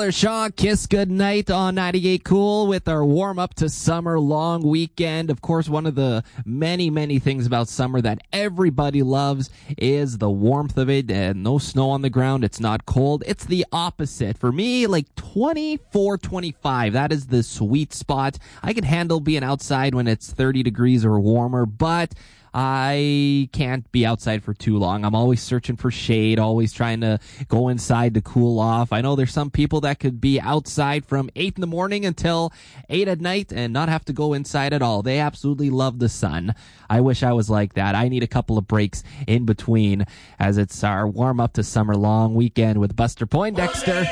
Tyler Shaw, Kiss Goodnight on 98 Cool with our warm-up to summer long weekend. Of course, one of the many, many things about summer that everybody loves is the warmth of it and no snow on the ground. It's not cold. It's the opposite. For me, like 24, 25, that is the sweet spot. I can handle being outside when it's 30 degrees or warmer, but I can't be outside for too long. I'm always searching for shade, always trying to go inside to cool off. I know there's some people that could be outside from 8 in the morning until 8 at night and not have to go inside at all. They absolutely love the sun. I wish I was like that. I need a couple of breaks in between as it's our warm up to summer long weekend with Buster Poindexter.